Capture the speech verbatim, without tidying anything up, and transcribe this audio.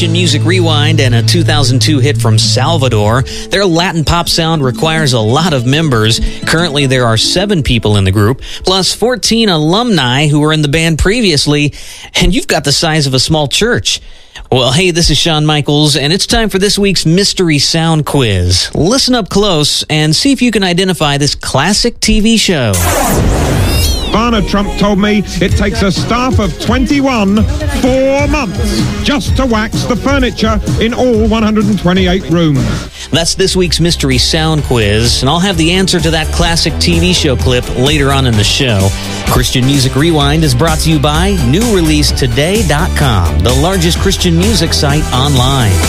Christian Music Rewind and a two thousand two hit from Salvador. Their Latin pop sound requires a lot of members. Currently, there are seven people in the group, plus fourteen alumni who were in the band previously, and you've got the size of a small church. Well, hey, this is Shawn Michaels, and it's time for this week's Mystery Sound Quiz. Listen up close and see if you can identify this classic T V show. Barnard Trump told me it takes a staff of twenty-one four months just to wax the furniture in all one hundred twenty-eight rooms. That's this week's Mystery Sound Quiz, and I'll have the answer to that classic T V show clip later on in the show. Christian Music Rewind is brought to you by new release today dot com, the largest Christian music site online.